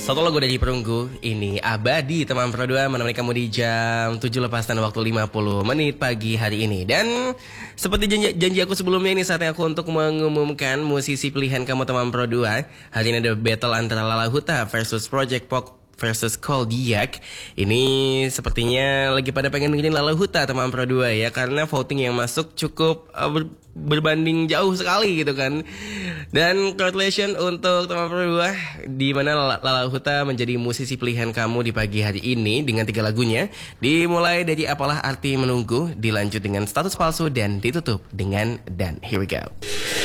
Satu lagu dari Perunggu, ini Abadi teman Pro 2 menemani kamu di jam 7 lepas dan waktu 50 menit pagi hari ini. Dan seperti janji aku sebelumnya, ini saatnya aku untuk mengumumkan musisi pilihan kamu teman Pro 2. Hari ini ada battle antara Lala Huta versus Project Pop versus Koldiak. Ini sepertinya lagi pada pengen dengerin Lala Huta teman Pro 2 ya, karena voting yang masuk cukup berbanding jauh sekali gitu kan. Dan congratulations untuk teman Pro 2, di mana Lala Huta menjadi musisi pilihan kamu di pagi hari ini dengan 3 lagunya. Dimulai dari Apalah Arti Menunggu, dilanjut dengan Status Palsu, dan ditutup dengan Dan. Here we go.